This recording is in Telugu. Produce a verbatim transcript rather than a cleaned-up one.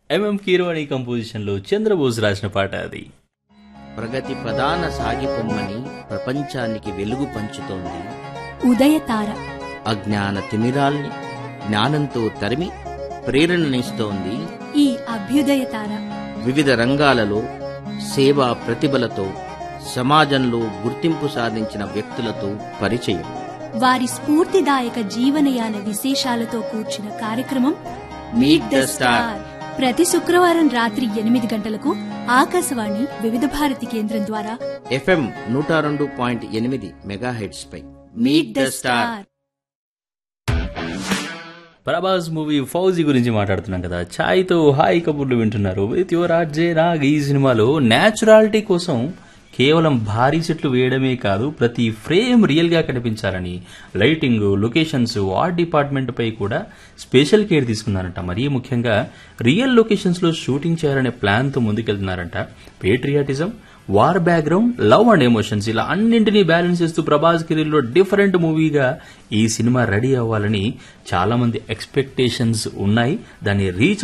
ఎంఎం కీరవాణి కంపోజిషన్ లో చంద్రబోస్ రాసిన పాట అది. ప్రగతి ప్రధాన సాగిపొమ్మని ప్రపంచానికి వెలుగు పంచుతోంది ఉదయతార. అజ్ఞాన తిమిరాల్ని జ్ఞానంతో తరిమి ప్రేరణనిస్తోంది ఈ అభ్యుదయతార. వివిధ రంగాలలో సేవా ప్రతిభలతో సమాజంలో గుర్తింపు సాధించిన వ్యక్తులతో పరిచయం, వారి స్ఫూర్తిదాయక జీవనయాన విశేషాలతో కూర్చిన కార్యక్రమం మీట్ ద స్టార్. ప్రతి శుక్రవారం రాత్రి ఎనిమిది గంటలకు ఆకాశవాణి వివిధ భారతి కేంద్రం ద్వారా ఎఫ్ఎం నూట రెండు పాయింట్ ఎనిమిది megahertz pi meet the star. Prabhas movie fauji గురించి మాట్లాడుతున్నాం కదా. ఛాయ్తో హాయ్ కబుర్లు వింటున్నారు విత్ యువర్ ఆర్జే నాగ్. ఈ సినిమాలో న్యాచురాలిటీ కోసం కేవలం భారీ సెట్లు వేయడమే కాదు, ప్రతి ఫ్రేమ్ రియల్ గా కనిపించాలని లైటింగ్, లొకేషన్స్, ఆర్ట్ డిపార్ట్మెంట్ పై కూడా స్పెషల్ కేర్ తీసుకున్నారంట. మరీ ముఖ్యంగా రియల్ లొకేషన్స్ లో షూటింగ్ చేయాలనే ప్లాన్ తో ముందుకెళ్తున్నారంట. Patriotism, war background, love and emotions ఇలా అన్నింటినీ బ్యాలెన్స్ చేస్తూ ప్రభాస్ కెరీర్ లో డిఫరెంట్ మూవీగా ఈ సినిమా రెడీ అవ్వాలని చాలా మంది ఎక్స్పెక్టేషన్స్ ఉన్నాయి. దాన్ని రీచ్